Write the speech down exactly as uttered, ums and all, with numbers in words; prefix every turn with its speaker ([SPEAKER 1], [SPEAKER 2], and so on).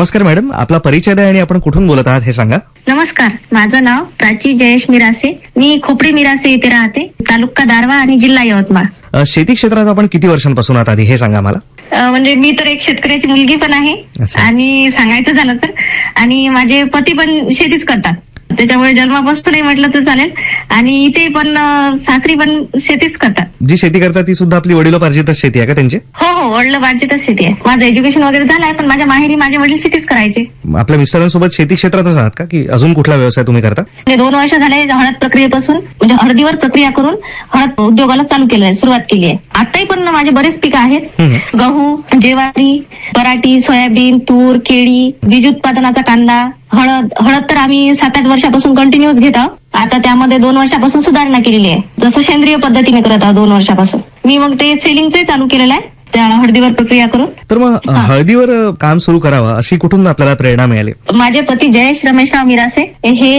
[SPEAKER 1] नमस्कार मॅडम, आपला परिचय द्या आणि आपण कुठून बोलत आहात हे सांगा.
[SPEAKER 2] नमस्कार, माझं नाव प्राची जयेश मिरासे. मी खोपडी मिरासे येथे राहते. तालुका दारवा आणि जिल्हा यवतमाळ.
[SPEAKER 1] अ, शेती क्षेत्रात आपण किती वर्षांपासून आहात आधी हे सांगा मला.
[SPEAKER 2] अ, म्हणजे मी तर एक शेतकऱ्याची मुलगी पण आहे
[SPEAKER 1] अच्छा.
[SPEAKER 2] आणि सांगायचं झालं तर आणि माझे पती पण शेतीच करतात, त्याच्यामुळे जन्मापासूनही म्हटलं तर चालेल. आणि इथे पण अ, सासरी पण शेतीच करतात.
[SPEAKER 1] जी शेती करतात ती सुद्धा आपली वडिलोपार्जितच शेती आहे का त्यांची?
[SPEAKER 2] हो हो, वडील बाजूतच शेती आहे. माझं एज्युकेशन वगैरे झालं आहे, पण माझ्या माहेरी माझे वडील शेतीच करायचे.
[SPEAKER 1] आपल्या मिस्टरांसोबत शेती क्षेत्रातच आहात का, की अजून कुठला व्यवसाय तुम्ही करता?
[SPEAKER 2] म्हणजे दोन वर्ष झाले हळद प्रक्रियेपासून, म्हणजे हळदीवर प्रक्रिया करून हळद उद्योगाला चालू केलं आहे, सुरुवात केली आहे. आताही पण माझे बरेच पिकं आहेत. गहू, ज्वारी, पराठी, सोयाबीन, तूर, केळी, बीज उत्पादनाचा कांदा, हळद. हळद तर आम्ही सात आठ वर्षापासून कंटिन्यूच घेत आहोत. आता त्यामध्ये दोन वर्षापासून सुधारणा केलेली आहे, जसं सेंद्रिय पद्धतीने करत आहोत दोन वर्षापासून. मी मग ते सेलिंगचे चालू केलेलं आहे त्या हळदीवर प्रक्रिया करून.
[SPEAKER 1] तर मग अ, हळदीवर अ, काम सुरू करावं अशी कुठून आपल्याला प्रेरणा मिळाली?
[SPEAKER 2] माझे पती जयेश रमेशराव मिरासे हे